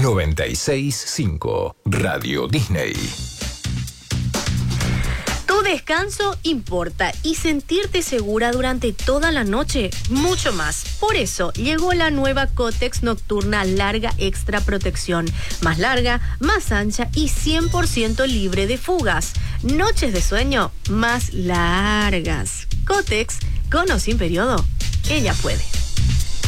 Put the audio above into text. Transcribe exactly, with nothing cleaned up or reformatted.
noventa y seis punto cinco Radio Disney. Tu descanso importa y sentirte segura durante toda la noche, mucho más. Por eso llegó la nueva Kotex Nocturna Larga Extra Protección. Más larga, más ancha y cien por ciento libre de fugas. Noches de sueño más largas. Kotex, con o sin periodo, ella puede.